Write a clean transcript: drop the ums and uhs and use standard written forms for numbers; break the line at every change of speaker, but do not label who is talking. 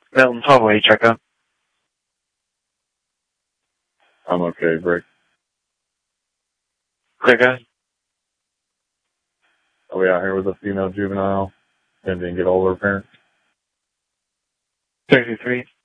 Milton Hallway, checkup.
I'm okay, Brick.
Clear guy.
Are we out here with a female juvenile? And didn't get all of her parents?
33.